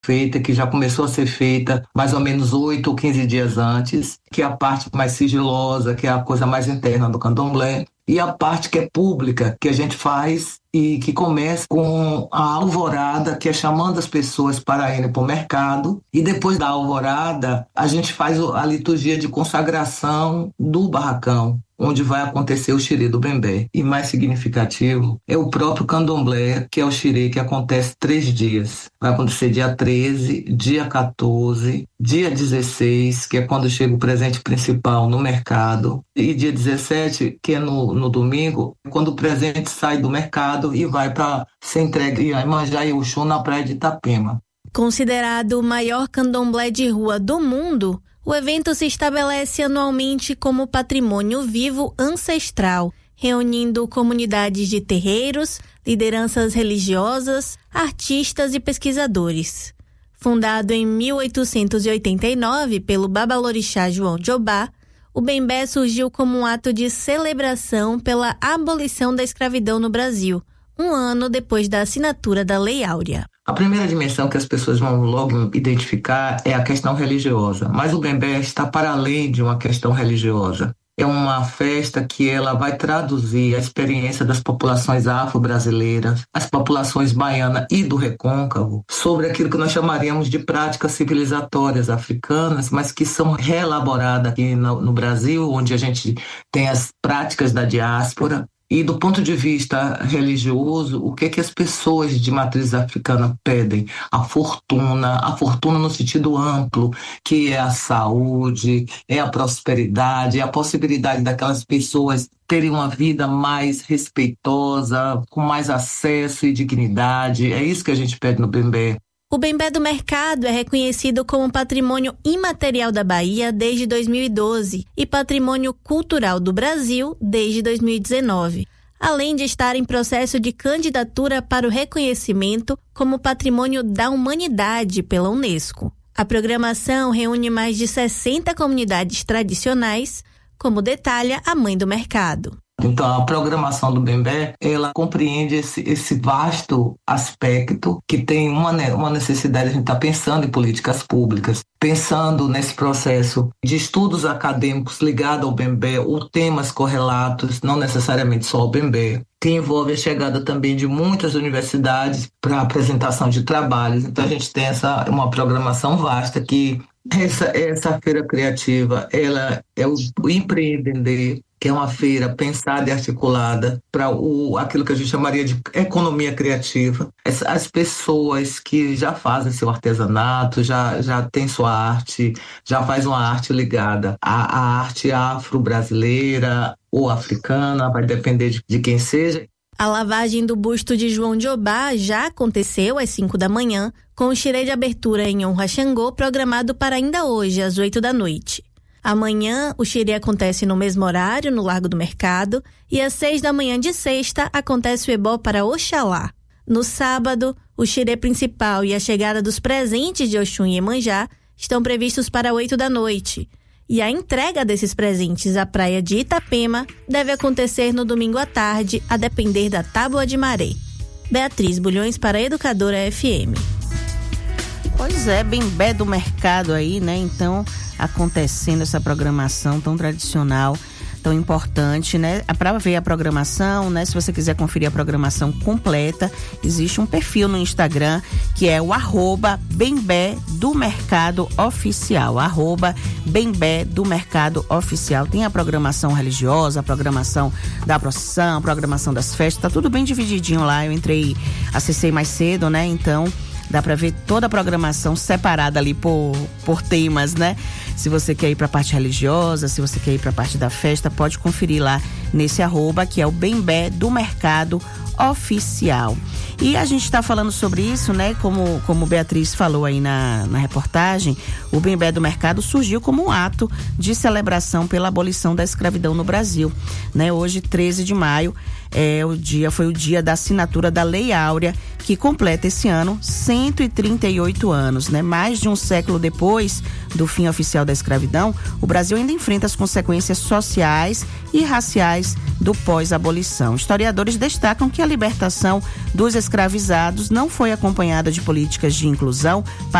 feita, que já começou a ser feita mais ou menos 8 ou 15 dias antes, que é a parte mais sigilosa, que é a coisa mais interna do candomblé, e a parte que é pública, que a gente faz e que começa com a alvorada, que é chamando as pessoas para irem para o mercado, e depois da alvorada a gente faz a liturgia de consagração do barracão, onde vai acontecer o xirê do Bembé. E mais significativo é o próprio candomblé, que é o xirê que acontece 3 dias. Vai acontecer dia 13, dia 14, dia 16, que é quando chega o presente principal no mercado, e dia 17, que é no domingo, quando o presente sai do mercado e vai para ser entregue a Iemanjá e Oxum na praia de Itapema. Considerado o maior candomblé de rua do mundo, o evento se estabelece anualmente como patrimônio vivo ancestral, reunindo comunidades de terreiros, lideranças religiosas, artistas e pesquisadores. Fundado em 1889 pelo Babalorixá João Jobá, o Bembé surgiu como um ato de celebração pela abolição da escravidão no Brasil, um ano depois da assinatura da Lei Áurea. A primeira dimensão que as pessoas vão logo identificar é a questão religiosa, mas o Bembé está para além de uma questão religiosa. É uma festa que ela vai traduzir a experiência das populações afro-brasileiras, as populações baiana e do Recôncavo, sobre aquilo que nós chamaríamos de práticas civilizatórias africanas, mas que são reelaboradas aqui no Brasil, onde a gente tem as práticas da diáspora. E do ponto de vista religioso, o que as pessoas de matriz africana pedem? A fortuna no sentido amplo, que é a saúde, é a prosperidade, é a possibilidade daquelas pessoas terem uma vida mais respeitosa, com mais acesso e dignidade. É isso que a gente pede no Bembé. O Bembé do Mercado é reconhecido como Patrimônio Imaterial da Bahia desde 2012 e Patrimônio Cultural do Brasil desde 2019, além de estar em processo de candidatura para o reconhecimento como Patrimônio da Humanidade pela Unesco. A programação reúne mais de 60 comunidades tradicionais, como detalha a Mãe do Mercado. Então, a programação do Bembé, ela compreende esse vasto aspecto que tem uma necessidade, a gente está pensando em políticas públicas, pensando nesse processo de estudos acadêmicos ligados ao Bembé, ou temas correlatos, não necessariamente só ao Bembé, que envolve a chegada também de muitas universidades para apresentação de trabalhos. Então, a gente tem uma programação vasta que essa feira criativa, ela é o empreender, que é uma feira pensada e articulada para aquilo que a gente chamaria de economia criativa. As pessoas que já fazem seu artesanato, já tem sua arte, já faz uma arte ligada à arte afro-brasileira ou africana, vai depender de quem seja. A lavagem do busto de João Jobá já aconteceu às 5 da manhã, com o xirê de abertura em honra a Xangô programado para ainda hoje, às 8 da noite. Amanhã, o xirê acontece no mesmo horário, no Largo do Mercado, e às 6 da manhã de sexta acontece o ebó para Oxalá. No sábado, o xirê principal e a chegada dos presentes de Oxum e Iemanjá estão previstos para 8 da noite. E a entrega desses presentes à praia de Itapema deve acontecer no domingo à tarde, a depender da tábua de maré. Beatriz Bulhões para a Educadora FM. Pois é, Bembé do Mercado aí, né? Então, acontecendo essa programação tão tradicional, tão importante, né? Para ver a programação, né? Se você quiser conferir a programação completa, existe um perfil no Instagram que é o @Bembé do Mercado Oficial, @Bembé do Mercado Oficial. Tem a programação religiosa, a programação da procissão, a programação das festas, tá tudo bem divididinho lá. Eu acessei mais cedo, né? Então, dá para ver toda a programação separada ali por temas, né? Se você quer ir para a parte religiosa, se você quer ir para a parte da festa, pode conferir lá nesse @ que é o Bembé do Mercado Oficial. E a gente está falando sobre isso, né? Como Beatriz falou aí na reportagem, o Bembé do Mercado surgiu como um ato de celebração pela abolição da escravidão no Brasil, né? Hoje, 13 de maio, foi o dia da assinatura da Lei Áurea, que completa esse ano 138 anos, né? Mais de um século depois do fim oficial da da escravidão, o Brasil ainda enfrenta as consequências sociais e raciais do pós-abolição. Historiadores destacam que a libertação dos escravizados não foi acompanhada de políticas de inclusão